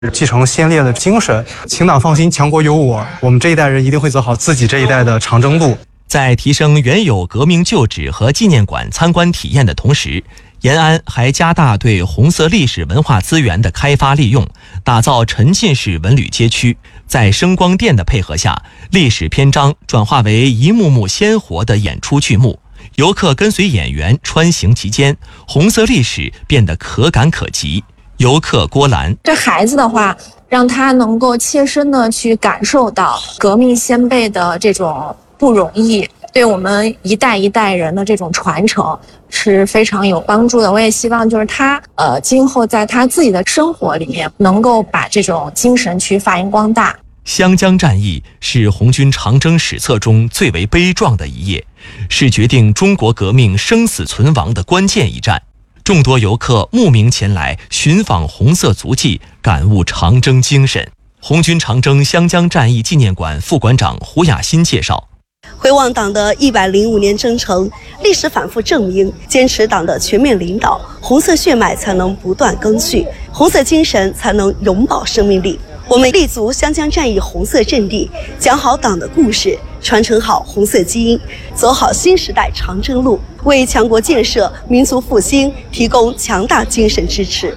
继承先烈的精神，请党放心，强国有我，我们这一代人一定会走好自己这一代的长征路。 在提升原有革命旧址和纪念馆参观体验的同时，延安还加大对红色历史文化资源的开发利用，打造沉浸式文旅街区。在声光电的配合下，历史篇章转化为一幕幕鲜活的演出剧目，游客跟随演员穿行其间，红色历史变得可感可及。游客郭兰， 这孩子的话，让他能够切身的去感受到革命先辈的这种不容易，对我们一代一代人的这种传承是非常有帮助的。我也希望就是他今后在他自己的生活里面能够把这种精神去发扬光大。 湘江战役是红军长征史册中最为悲壮的一页，是决定中国革命生死存亡的关键一战。众多游客慕名前来寻访红色足迹，感悟长征精神。红军长征湘江战役纪念馆副馆长胡雅欣介绍， 回望党的105年征程，历史反复证明，坚持党的全面领导，红色血脉才能不断更续，红色精神才能永葆生命力。我们立足湘江战役红色阵地，讲好党的故事，传承好红色基因，走好新时代长征路，为强国建设、民族复兴提供强大精神支持。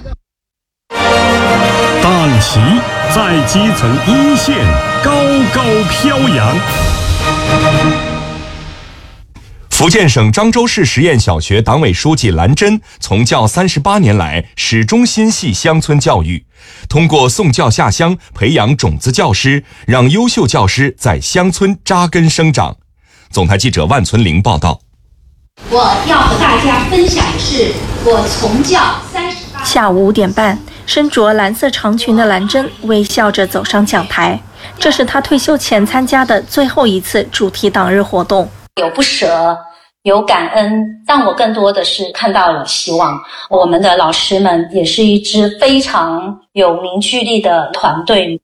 党旗在基层一线高高飘扬。 福建省漳州市实验小学党委书记兰珍从教38年来，始终心系乡村教育，通过送教下乡，培养种子教师，让优秀教师在乡村扎根生长。总台记者万存玲报道。 我要和大家分享的是我从教38。 下午5点半，身着蓝色长裙的兰珍微笑着走上讲台，这是她退休前参加的最后一次主题党日活动。 有不舍，有感恩，但我更多的是看到了希望。我们的老师们也是一支非常有凝聚力的团队。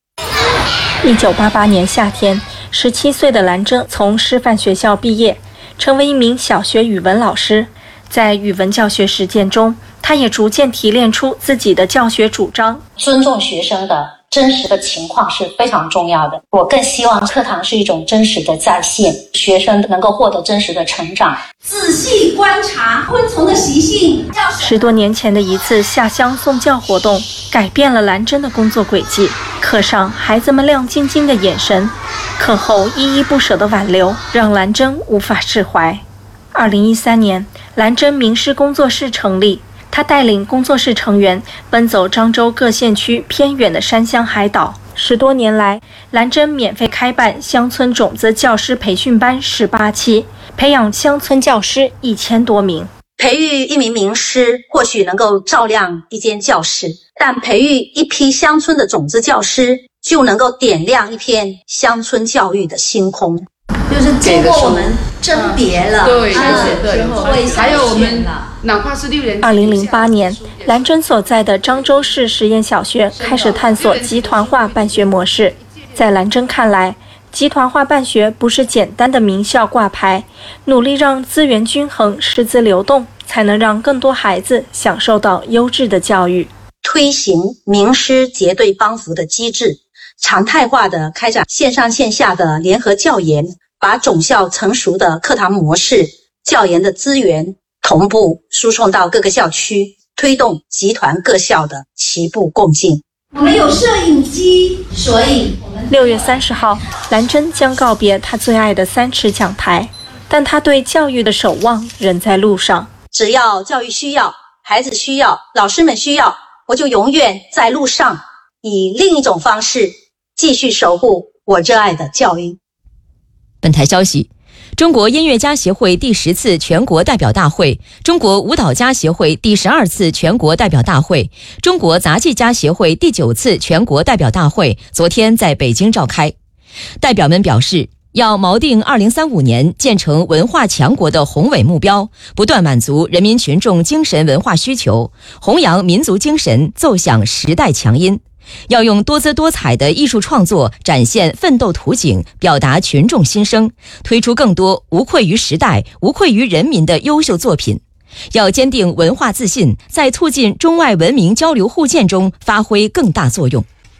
1988年夏天，17岁的兰珍从师范学校毕业，成为一名小学语文老师。在语文教学实践中，他也逐渐提炼出自己的教学主张。 尊重学生的真实的情况是非常重要的。我更希望课堂是一种真实的再现，学生能够获得真实的成长。 仔细观察昆虫的习性。 10多年前的一次下乡送教活动，改变了兰珍的工作轨迹。课上孩子们亮晶晶的眼神，课后依依不舍的挽留，让兰珍无法释怀。2013年，兰珍名师工作室成立。他带领工作室成员奔走漳州各县区偏远的山乡海岛。10多年来，兰珍免费开办乡村种子教师培训班18期，培养乡村教师1000多名。 培育一名名师或许能够照亮一间教室，但培育一批乡村的种子教师就能够点亮一片乡村教育的星空。 就是经过我们甄别了， 对，还有我们哪怕是6年。 2008年，兰珍所在的漳州市实验小学开始探索集团化办学模式。在兰珍看来，集团化办学不是简单的名校挂牌，努力让资源均衡、师资流动，才能让更多孩子享受到优质的教育。 推行名师结对帮扶的机制，常态化的开展线上线下的联合教研，把种校成熟的课堂模式、教研的资源同步输送到各个校区，推动集团各校的齐步共进。 我们有摄影机，所以 6月30号，兰珍将告别她最爱的3尺讲台，但她对教育的守望仍在路上。 只要教育需要，孩子需要，老师们需要，我就永远在路上，以另一种方式继续守护我热爱的教育。 本台消息，中国音乐家协会第10次全国代表大会、中国舞蹈家协会第12次全国代表大会、中国杂技家协会第9次全国代表大会昨天在北京召开。代表们表示，要锚定2035年建成文化强国的宏伟目标，不断满足人民群众精神文化需求，弘扬民族精神，奏响时代强音。要用多姿多彩的艺术创作展现奋斗图景，表达群众心声，推出更多无愧于时代、无愧于人民的优秀作品。要坚定文化自信，在促进中外文明交流互鉴中发挥更大作用。